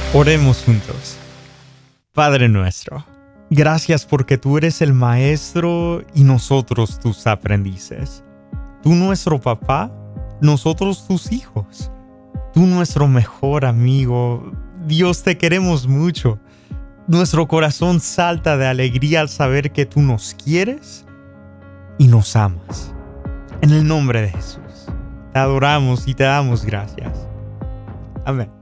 Oremos juntos. Padre nuestro, gracias porque tú eres el maestro y nosotros tus aprendices. Tú nuestro papá, nosotros tus hijos. Tú nuestro mejor amigo. Dios, te queremos mucho. Nuestro corazón salta de alegría al saber que tú nos quieres y nos amas. En el nombre de Jesús, te adoramos y te damos gracias. Amén.